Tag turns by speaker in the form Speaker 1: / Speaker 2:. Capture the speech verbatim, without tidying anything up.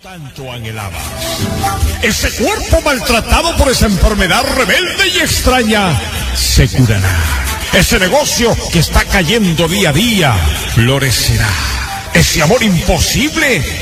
Speaker 1: Tanto anhelaba. Ese cuerpo maltratado por esa enfermedad rebelde y extraña se curará. Ese negocio que está cayendo día a día florecerá. Ese amor imposible